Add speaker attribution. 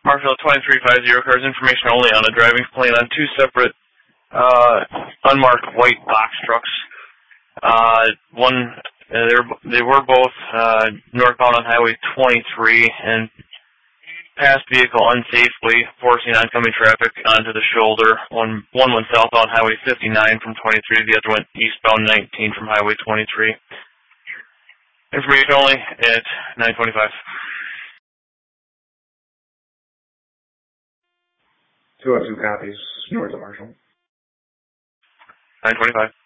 Speaker 1: Marshall 2350, cars information only on a driving complaint on two separate unmarked white box trucks. They were both northbound on Highway 23 and passed vehicle unsafely, forcing oncoming traffic onto the shoulder. One went southbound Highway 59 from 23, the other went eastbound 19 from Highway 23. Information only at 9:25.
Speaker 2: 202 copies, north of Marshall.
Speaker 1: 9:25.